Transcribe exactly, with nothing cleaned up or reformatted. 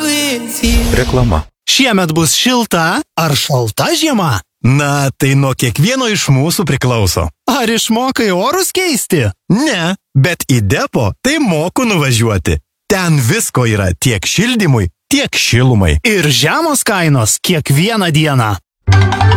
intuicija. Reklama. Šiemet bus šilta ar šalta žiema? Na, tai nuo kiekvieno iš mūsų priklauso. Ar išmokai orus keisti? Ne, bet į depo tai moku nuvažiuoti. Ten visko yra tiek šildymui, tiek šilumai. Ir žemos kainos kiekvieną dieną.